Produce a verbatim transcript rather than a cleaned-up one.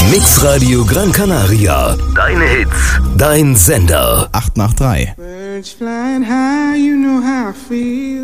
Mix Radio Gran Canaria. Deine Hits, dein Sender. acht nach drei. Birds flying high, you know how I feel.